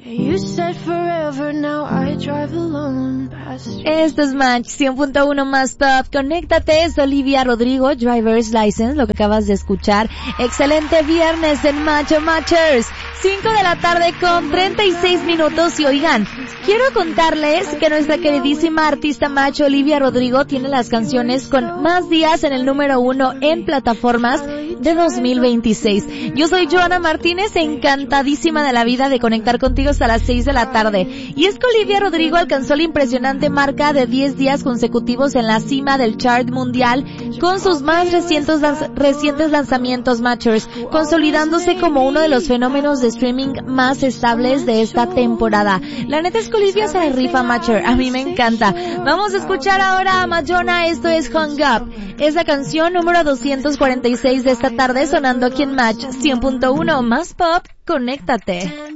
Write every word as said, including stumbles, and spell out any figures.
You said forever, now I drive alone past you. Esto es Match cien punto uno más Pop. Conéctate, es Olivia Rodrigo, Driver's License, lo que acabas de escuchar. Excelente viernes en Macho Matchers. cinco de la tarde con treinta y seis minutos y oigan, quiero contarles que nuestra queridísima artista macho Olivia Rodrigo tiene las canciones con más días en el número uno en plataformas de dos mil veintiséis. Yo soy Joana Martínez, encantadísima de la vida de conectar contigo hasta las seis de la tarde. Y es que Olivia Rodrigo alcanzó la impresionante marca de diez días consecutivos en la cima del chart mundial con sus más recientes, lanz- recientes lanzamientos Matchers, consolidándose como uno de los fenómenos de streaming más estables de esta temporada. La neta es que Olivia se rifa Matcher, a mí me encanta. Vamos a escuchar ahora a Madonna, esto es Hung Up. Es la canción número doscientos cuarenta y seis de esta tarde sonando aquí en Match cien punto uno más Pop. Conéctate.